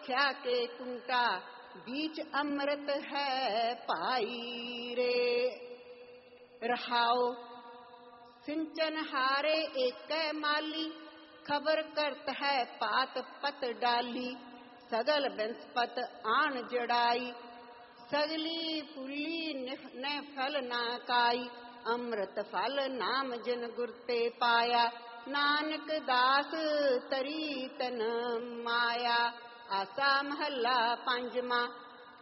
ਦੇਖਿਆ ਕੇ ਕੁੰਟਾ, बीच अमृत है पाई रे। रहाओ सिंचन हारे एक माली, खबर करत है पात पत डाली। सगल बंसपत आन जड़ाई, सगली फुली न फल ना काई। अमृत फल नाम जन गुरते पाया, नानक दास तरी तन माया। आसा महला पंजवा।